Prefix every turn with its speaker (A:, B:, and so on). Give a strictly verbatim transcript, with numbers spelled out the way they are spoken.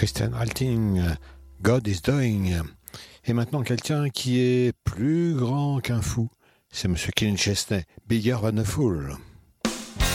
A: Christian Halting, God is Doing. Et maintenant quelqu'un qui est plus grand qu'un fou, c'est Monsieur Kenny Chesney, Bigger Than a Fool.